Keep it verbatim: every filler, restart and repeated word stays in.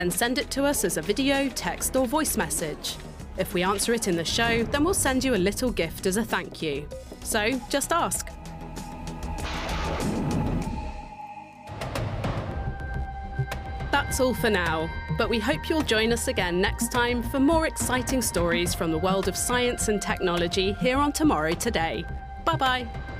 and send it to us as a video, text or voice message. If we answer it in the show, then we'll send you a little gift as a thank you. So just ask. That's all for now, but we hope you'll join us again next time for more exciting stories from the world of science and technology here on Tomorrow Today. Bye-bye.